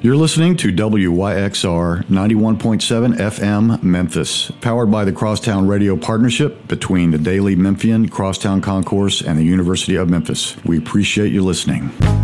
You're listening to WYXR 91.7 FM Memphis, powered by the Crosstown Radio Partnership between the Daily Memphian, Crosstown Concourse, and the University of Memphis. We appreciate you listening.